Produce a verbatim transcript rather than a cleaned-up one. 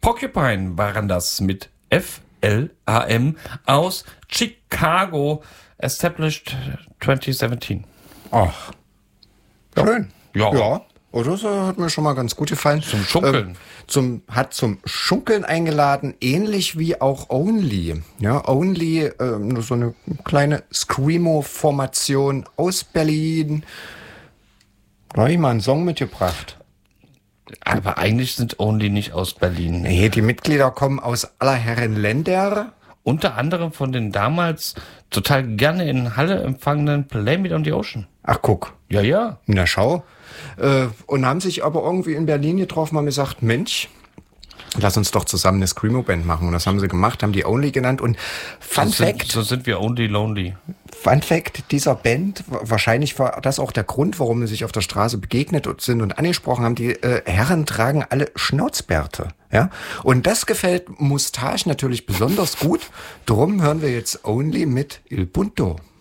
Porcupine waren das mit F L A M aus Chicago, established twenty seventeen. Ach, schön. Ja. ja. Oh, das hat mir schon mal ganz gut gefallen. Zum Schunkeln. Ähm, zum, hat zum Schunkeln eingeladen, ähnlich wie auch Only. Ja, Only, ähm, so eine kleine Screamo-Formation aus Berlin. Da habe ich mal einen Song mitgebracht. Aber eigentlich sind Only nicht aus Berlin. Nee, die Mitglieder kommen aus aller Herren Länder. Unter anderem von den damals total gerne in Halle empfangenen Play Me on the Ocean. Ach, guck. Ja, ja. Na, schau. Äh, und haben sich aber irgendwie in Berlin getroffen, haben gesagt, Mensch, lass uns doch zusammen eine Screamo-Band machen. Und das haben sie gemacht, haben die Only genannt. Und Fun so Fact... Sind, so sind wir Only Lonely. Fun Fact dieser Band, wahrscheinlich war das auch der Grund, warum sie sich auf der Straße begegnet sind und angesprochen haben, die äh, Herren tragen alle Schnauzbärte. Ja? Und das gefällt Moustache natürlich besonders gut. Drum hören wir jetzt Only mit Il Punto.